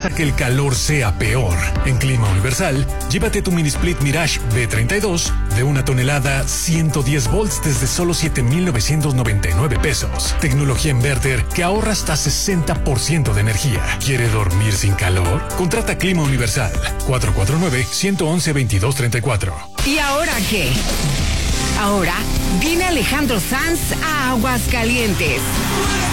para que el calor sea peor. En Clima Universal, llévate tu mini split Mirage B32 de 1 tonelada, 110 volts desde solo 7,999 pesos. Tecnología inverter que ahorra hasta 60% de energía. ¿Quiere dormir sin calor? Contrata Clima Universal. 449-111-2234. ¿Y ahora qué? Ahora viene Alejandro Sanz a Aguascalientes.